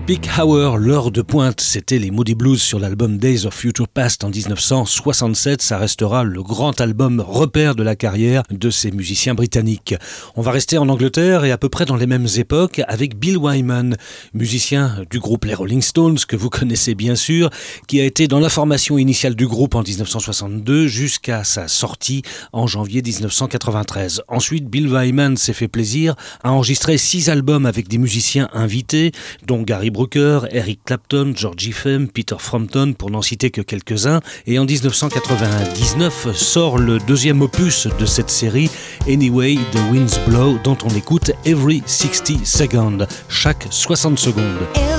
Peak Hour, l'heure de pointe, c'était les Moody Blues sur l'album Days of Future Past en 1967. Ça restera le grand album repère de la carrière de ces musiciens britanniques. On va rester en Angleterre et à peu près dans les mêmes époques avec Bill Wyman, musicien du groupe les Rolling Stones, que vous connaissez bien sûr, qui a été dans la formation initiale du groupe en 1962 jusqu'à sa sortie en janvier 1993. Ensuite, Bill Wyman s'est fait plaisir à enregistrer 6 albums avec des musiciens invités, dont Gary Brooker, Eric Clapton, George Fame, Peter Frampton, pour n'en citer que quelques-uns. Et en 1999 sort le deuxième opus de cette série, Anyway the Winds Blow, dont on écoute Every 60 Seconds, chaque 60 secondes.